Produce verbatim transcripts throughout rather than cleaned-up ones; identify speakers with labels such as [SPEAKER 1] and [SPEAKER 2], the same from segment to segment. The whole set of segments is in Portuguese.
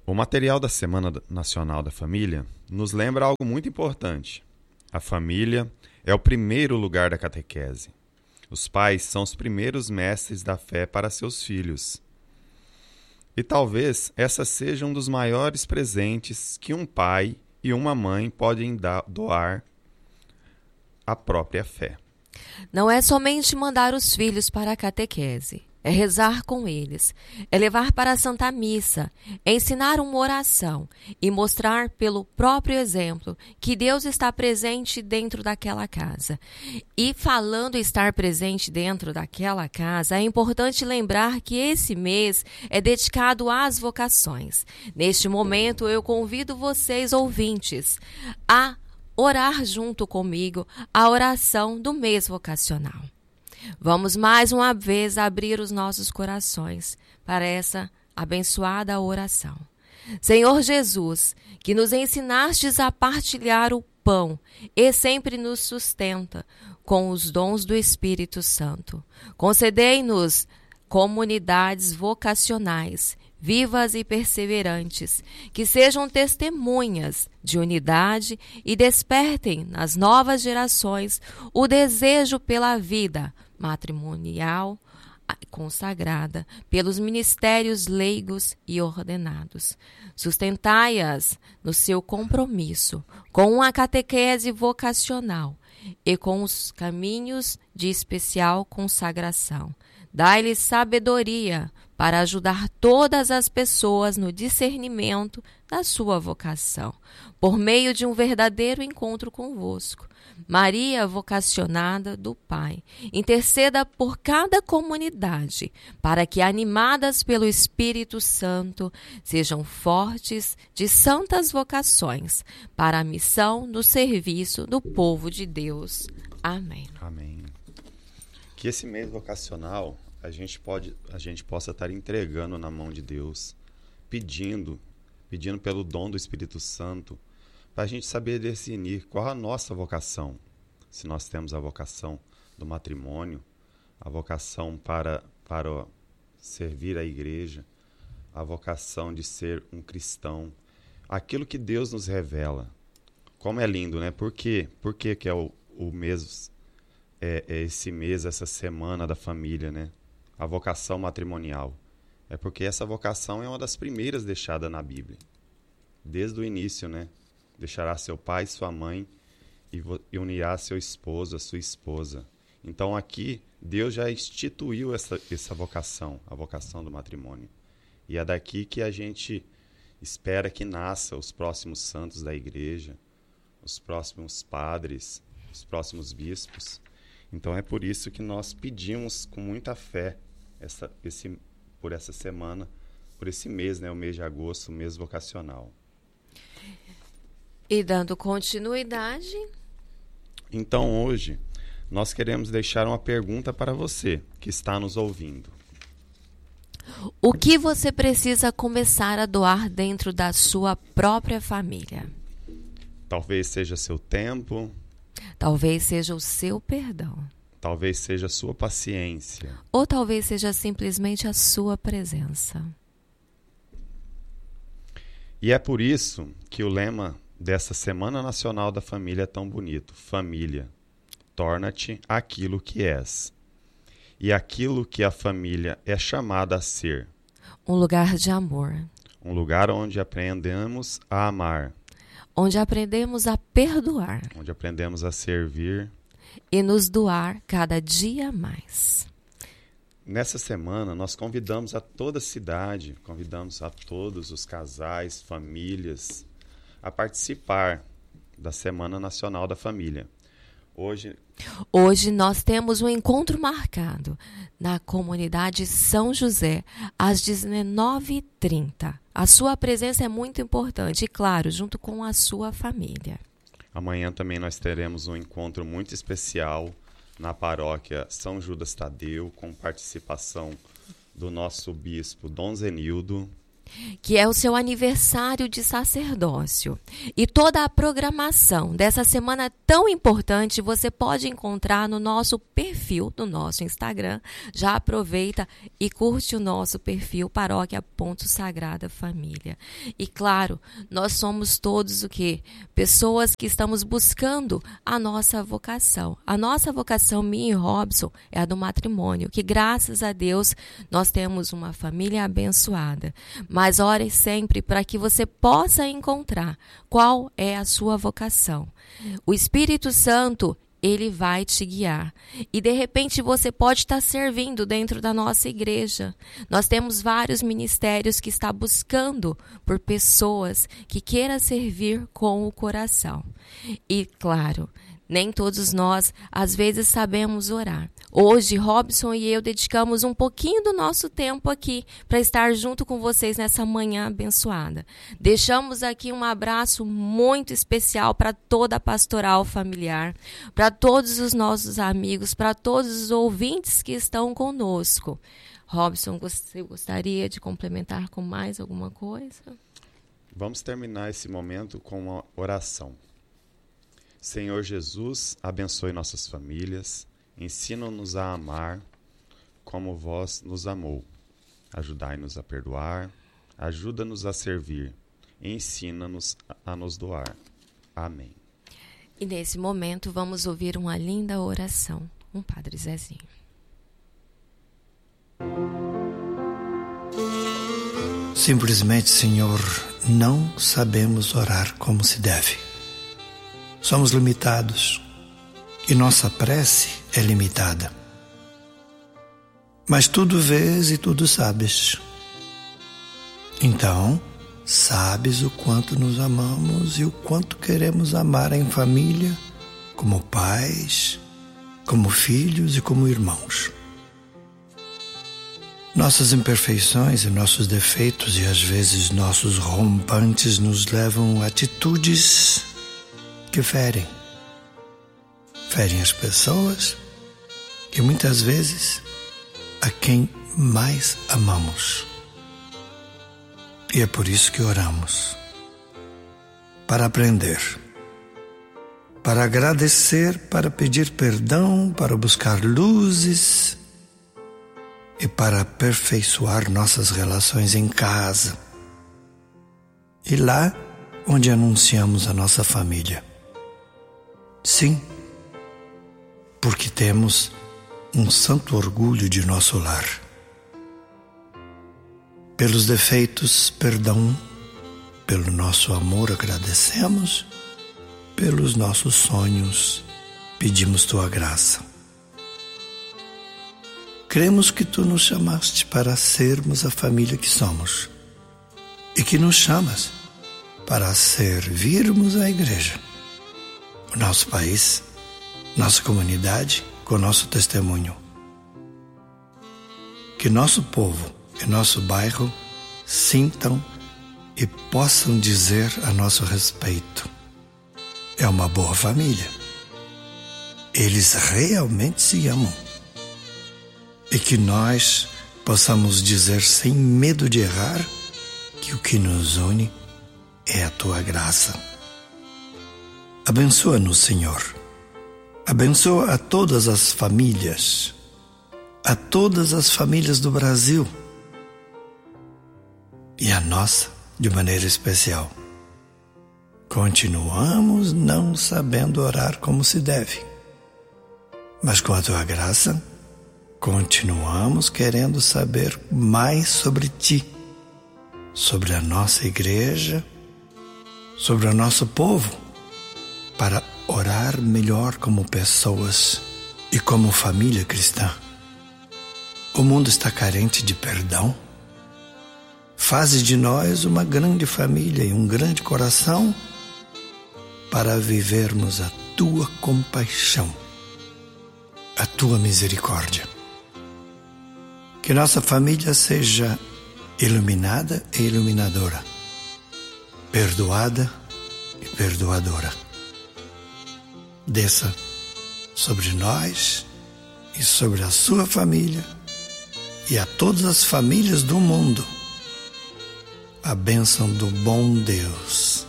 [SPEAKER 1] O material da Semana Nacional da Família nos lembra algo muito importante. A família é o primeiro lugar da catequese. Os pais são os primeiros mestres da fé para seus filhos. E talvez essa seja um dos maiores presentes que um pai e uma mãe podem dar, doar à própria fé.
[SPEAKER 2] Não é somente mandar os filhos para a catequese, é rezar com eles, é levar para a Santa Missa, é ensinar uma oração e mostrar pelo próprio exemplo que Deus está presente dentro daquela casa. E falando estar presente dentro daquela casa, é importante lembrar que esse mês é dedicado às vocações. Neste momento, eu convido vocês, ouvintes, a orar junto comigo a oração do mês vocacional. Vamos mais uma vez abrir os nossos corações para essa abençoada oração. Senhor Jesus, que nos ensinastes a partilhar o pão e sempre nos sustenta com os dons do Espírito Santo, concedei-nos comunidades vocacionais vivas e perseverantes, que sejam testemunhas de unidade e despertem nas novas gerações o desejo pela vida matrimonial consagrada pelos ministérios leigos e ordenados. Sustentai-as no seu compromisso com a catequese vocacional e com os caminhos de especial consagração. Dai-lhes sabedoria para ajudar todas as pessoas no discernimento da sua vocação, por meio de um verdadeiro encontro convosco. Maria, vocacionada do Pai, interceda por cada comunidade, para que, animadas pelo Espírito Santo, sejam fortes de santas vocações para a missão do serviço do povo de Deus. Amém.
[SPEAKER 1] Amém. Que esse mês vocacional a gente, pode, a gente possa estar entregando na mão de Deus, pedindo, pedindo pelo dom do Espírito Santo, para a gente saber discernir qual a nossa vocação. Se nós temos a vocação do matrimônio, a vocação para, para servir a igreja, a vocação de ser um cristão, aquilo que Deus nos revela. Como é lindo, né? Por quê? Por que que é o, o mês, é, é esse mês, essa semana da família, né? A vocação matrimonial. É porque essa vocação é uma das primeiras deixadas na Bíblia. Desde o início, né? Deixará seu pai e sua mãe e, e unirá seu esposo, a sua esposa. Então aqui, Deus já instituiu essa, essa vocação, a vocação do matrimônio. E é daqui que a gente espera que nasça os próximos santos da igreja, os próximos padres, os próximos bispos. Então é por isso que nós pedimos com muita fé essa, esse, por essa semana, por esse mês, né, o mês de agosto, o mês vocacional.
[SPEAKER 2] E dando continuidade...
[SPEAKER 1] Então hoje nós queremos deixar uma pergunta para você que está nos ouvindo.
[SPEAKER 2] O que você precisa começar a doar dentro da sua própria família?
[SPEAKER 1] Talvez seja seu tempo.
[SPEAKER 2] Talvez seja o seu perdão.
[SPEAKER 1] Talvez seja a sua paciência.
[SPEAKER 2] Ou talvez seja simplesmente a sua presença.
[SPEAKER 1] E é por isso que o lema dessa Semana Nacional da Família é tão bonito. Família, torna-te aquilo que és. E aquilo que a família é chamada a ser.
[SPEAKER 2] Um lugar de amor.
[SPEAKER 1] Um lugar onde aprendemos a amar.
[SPEAKER 2] Onde aprendemos a perdoar.
[SPEAKER 1] Onde aprendemos a servir.
[SPEAKER 2] E nos doar cada dia mais.
[SPEAKER 1] Nessa semana, nós convidamos a toda a cidade, convidamos a todos os casais, famílias, a participar da Semana Nacional da Família. Hoje,
[SPEAKER 2] Hoje nós temos um encontro marcado na comunidade São José, às dezenove e trinta. A sua presença é muito importante e, claro, junto com a sua família.
[SPEAKER 1] Amanhã também nós teremos um encontro muito especial na paróquia São Judas Tadeu, com participação do nosso bispo Dom Zenildo.
[SPEAKER 2] que é o seu aniversário de sacerdócio. E toda a programação dessa semana tão importante você pode encontrar no nosso perfil, no nosso Instagram. Já aproveita e curte o nosso perfil Paróquia Ponto Sagrada Família. E claro, nós somos todos o quê? Pessoas que estamos buscando a nossa vocação. A nossa vocação, minha e Robson, é a do matrimônio, que graças a Deus nós temos uma família abençoada. Mas ore sempre para que você possa encontrar qual é a sua vocação. O Espírito Santo, ele vai te guiar. E de repente você pode estar servindo dentro da nossa igreja. Nós temos vários ministérios que estão buscando por pessoas que queiram servir com o coração. E claro, nem todos nós, às vezes, sabemos orar. Hoje, Robson e eu dedicamos um pouquinho do nosso tempo aqui para estar junto com vocês nessa manhã abençoada. Deixamos aqui um abraço muito especial para toda a pastoral familiar, para todos os nossos amigos, para todos os ouvintes que estão conosco. Robson, você gostaria de complementar com mais alguma coisa?
[SPEAKER 1] Vamos terminar esse momento com uma oração. Senhor Jesus, abençoe nossas famílias, ensina-nos a amar como vós nos amou. Ajudai-nos a perdoar, ajuda-nos a servir, ensina-nos a nos doar. Amém.
[SPEAKER 2] E nesse momento vamos ouvir uma linda oração, um Padre Zezinho.
[SPEAKER 3] Simplesmente, Senhor, não sabemos orar como se deve. Somos limitados e nossa prece é limitada. Mas tudo vês e tudo sabes. Então, sabes o quanto nos amamos e o quanto queremos amar em família, como pais, como filhos e como irmãos. Nossas imperfeições e nossos defeitos e às vezes nossos rompantes nos levam a atitudes que ferem. Ferem as pessoas e muitas vezes a quem mais amamos. E é por isso que oramos. Para aprender, para agradecer, para pedir perdão, para buscar luzes e para aperfeiçoar nossas relações em casa e lá onde anunciamos a nossa família. Sim, porque temos um santo orgulho de nosso lar. Pelos defeitos, perdão. Pelo nosso amor, agradecemos. Pelos nossos sonhos, pedimos tua graça. Cremos que tu nos chamaste para sermos a família que somos e que nos chamas para servirmos a igreja, o nosso país, nossa comunidade, com nosso testemunho. Que nosso povo e nosso bairro sintam e possam dizer a nosso respeito: é uma boa família. Eles realmente se amam. E que nós possamos dizer sem medo de errar que o que nos une é a tua graça. Abençoa-nos, Senhor. Abençoa a todas as famílias, a todas as famílias do Brasil e a nossa de maneira especial. Continuamos não sabendo orar como se deve, mas com a tua graça, continuamos querendo saber mais sobre ti, sobre a nossa igreja, sobre o nosso povo, para orar melhor como pessoas e como família cristã. O mundo está carente de perdão. Faze de nós uma grande família e um grande coração para vivermos a tua compaixão, a tua misericórdia. Que nossa família seja iluminada e iluminadora, perdoada e perdoadora. Desça sobre nós e sobre a sua família e a todas as famílias do mundo a bênção do bom Deus,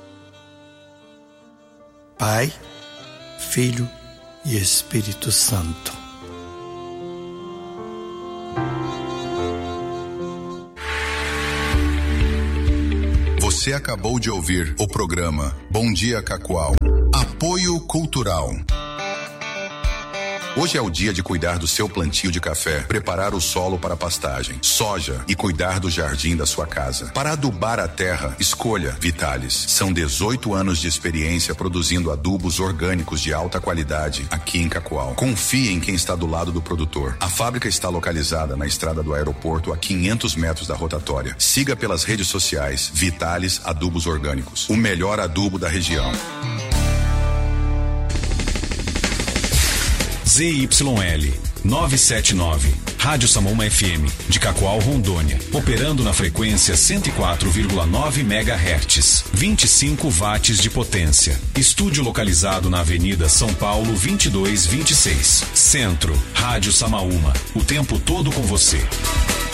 [SPEAKER 3] Pai, Filho e Espírito Santo.
[SPEAKER 4] Você acabou de ouvir o programa Bom Dia Cacoal. Apoio Cultural. Hoje é o dia de cuidar do seu plantio de café, preparar o solo para pastagem, soja e cuidar do jardim da sua casa. Para adubar a terra, escolha Vitalis. São dezoito anos de experiência produzindo adubos orgânicos de alta qualidade aqui em Cacoal. Confie em quem está do lado do produtor. A fábrica está localizada na estrada do aeroporto a quinhentos metros da rotatória. Siga pelas redes sociais Vitalis Adubos Orgânicos, o melhor adubo da região.
[SPEAKER 5] Z Y L novecentos e setenta e nove, Rádio Samoma F M, de Cacoal, Rondônia, operando na frequência cento e quatro vírgula nove megahertz, vinte e cinco watts de potência. Estúdio localizado na Avenida São Paulo vinte e dois vinte e seis. Centro, Rádio Samaúma, o tempo todo com você.